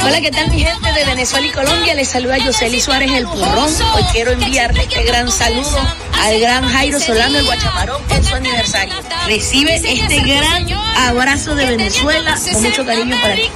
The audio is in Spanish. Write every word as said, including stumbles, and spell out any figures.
Hola, ¿qué tal mi gente de Venezuela y Colombia? Les saluda Yoseli Suárez el Purrón. Hoy quiero enviarle este gran saludo al gran Jairo Solano el Guachamarón en su aniversario. Recibe este gran abrazo de Venezuela con mucho cariño para ti.